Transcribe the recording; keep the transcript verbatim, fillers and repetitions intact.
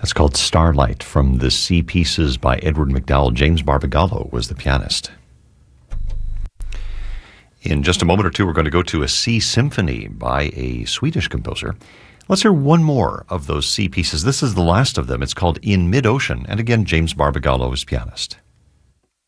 That's called Starlight from the Sea Pieces by Edward MacDowell. James Barbagallo was the pianist. In just a moment or two, we're going to go to a sea symphony by a Swedish composer. Let's hear one more of those sea pieces. This is the last of them. It's called In Mid-Ocean, and again, James Barbagallo is pianist.